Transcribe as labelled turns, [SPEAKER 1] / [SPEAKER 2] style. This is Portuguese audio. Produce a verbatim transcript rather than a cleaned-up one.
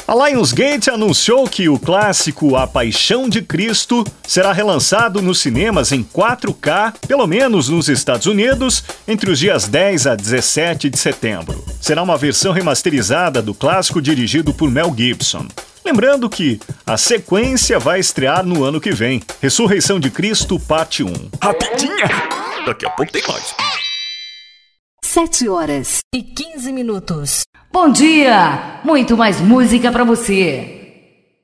[SPEAKER 1] A Lionsgate anunciou que o clássico A Paixão de Cristo será relançado nos cinemas em quatro K, pelo menos nos Estados Unidos, entre os dias dez a dezessete de setembro. Será uma versão remasterizada do clássico dirigido por Mel Gibson. Lembrando que a sequência vai estrear no ano que vem. Ressurreição de Cristo, parte um.
[SPEAKER 2] Rapidinha! Daqui a pouco tem mais.
[SPEAKER 3] Sete horas e quinze minutos.
[SPEAKER 4] Bom dia! Muito mais música pra você.